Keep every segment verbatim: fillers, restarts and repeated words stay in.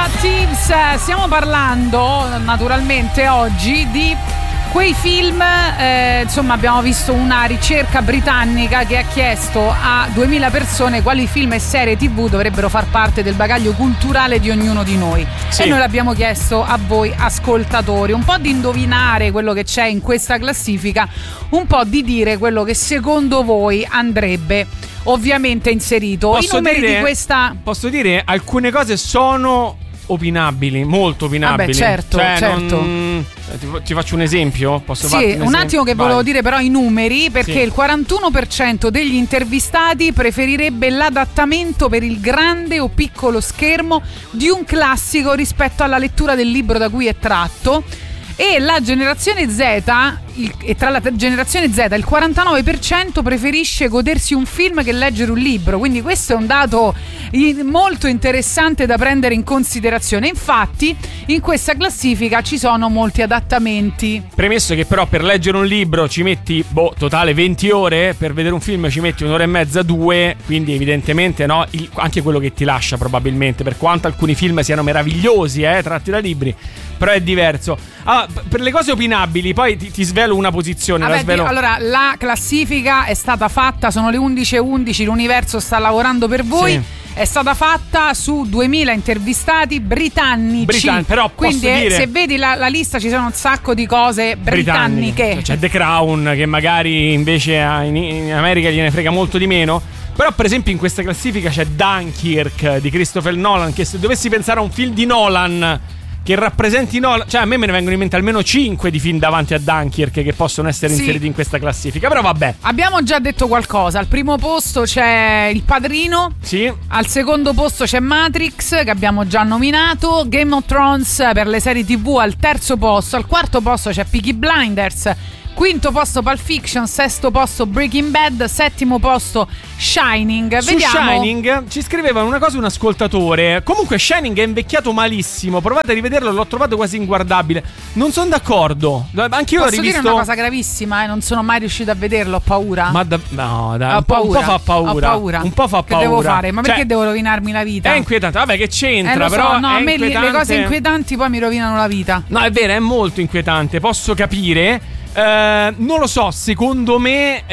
Thieves. Stiamo parlando naturalmente oggi di quei film, eh, insomma abbiamo visto una ricerca britannica che ha chiesto a duemila persone quali film e serie tv dovrebbero far parte del bagaglio culturale di ognuno di noi. Sì. E noi l'abbiamo chiesto a voi ascoltatori, un po' di indovinare quello che c'è in questa classifica, un po' di dire quello che secondo voi andrebbe ovviamente inserito. Posso I numeri dire, di questa... Posso dire, alcune cose sono opinabili, molto opinabili. Vabbè, certo, cioè, certo. Non... Ti, ti faccio un esempio? Posso sì, un, un esempio? attimo che volevo Vai. dire però i numeri, perché sì. il quarantuno per cento degli intervistati preferirebbe l'adattamento per il grande o piccolo schermo di un classico rispetto alla lettura del libro da cui è tratto. E la generazione Z, il, e tra la generazione Z il quarantanove per cento preferisce godersi un film che leggere un libro, quindi questo è un dato molto interessante da prendere in considerazione. Infatti in questa classifica ci sono molti adattamenti. Premesso che però per leggere un libro ci metti boh, totale venti ore, per vedere un film ci metti un'ora e mezza, due, quindi evidentemente no, il, anche quello che ti lascia probabilmente, per quanto alcuni film siano meravigliosi eh, tratti da libri, però è diverso. Ah, per le cose opinabili poi ti, ti svelo una posizione. Vabbè, la svelo. Allora la classifica è stata fatta, sono le undici e undici, l'universo sta lavorando per voi. Sì. È stata fatta su duemila intervistati britannici. Britann- però quindi posso dire, se vedi la, la lista ci sono un sacco di cose britanniche. C'è The Crown che magari invece in, in America gliene frega molto di meno. Però per esempio in questa classifica c'è Dunkirk di Christopher Nolan, che se dovessi pensare a un film di Nolan che rappresenti Nolan, cioè a me me ne vengono in mente almeno cinque di film davanti a Dunkirk che possono essere sì. inseriti in questa classifica, però vabbè. Abbiamo già detto qualcosa. Al primo posto c'è Il Padrino. Sì. Al secondo posto c'è Matrix, che abbiamo già nominato. Game of Thrones per le serie tv al terzo posto. Al quarto posto c'è Peaky Blinders. Quinto posto Pulp Fiction, sesto posto Breaking Bad, settimo posto Shining. Su Vediamo. Shining ci scriveva una cosa un ascoltatore. Comunque Shining è invecchiato malissimo. Provate a rivederlo, l'ho trovato quasi inguardabile. Non sono d'accordo. Anche io Posso l'ho rivisto. dire una cosa gravissima, eh? Non sono mai riuscito a vederlo, ho paura. Ma da... no, dai, ho un, po', paura. un po' fa paura. Ho paura. Un po' fa paura. Che devo fare? Ma perché cioè, devo rovinarmi la vita? È inquietante. Vabbè, che c'entra, eh, lo so, però no, è a me inquietante. le cose inquietanti poi mi rovinano la vita. No, è vero, è molto inquietante. Posso capire. Uh, non lo so, secondo me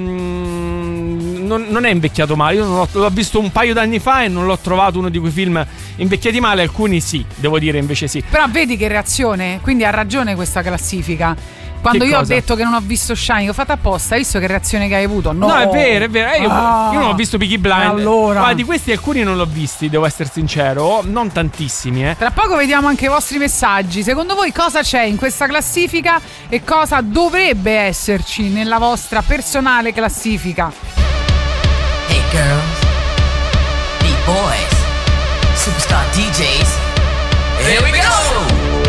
um, non, non è invecchiato male. Io non l'ho, l'ho visto un paio d'anni fa e non l'ho trovato uno di quei film invecchiati male. Alcuni sì, devo dire invece sì. Però vedi che reazione. Quindi ha ragione questa classifica. Quando che io cosa? ho detto che non ho visto Shining, ho fatto apposta. Hai visto che reazione che hai avuto? No, no è vero, è vero. Eh, io, ah, io non ho visto Peaky Blinders. Allora, ma di questi alcuni non l'ho visti, devo essere sincero. Non tantissimi, eh. Tra poco vediamo anche i vostri messaggi. Secondo voi cosa c'è in questa classifica e cosa dovrebbe esserci nella vostra personale classifica? Hey girls, beat boys, superstar D Js.